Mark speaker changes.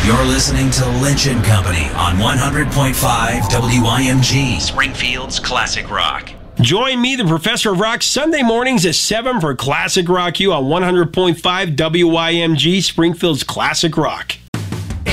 Speaker 1: You're listening to Lynch & Company on 100.5 WIMG, Springfield's Classic Rock.
Speaker 2: Join me, the Professor of Rock, Sunday mornings at 7 for Classic Rock U on 100.5 WIMG, Springfield's Classic Rock.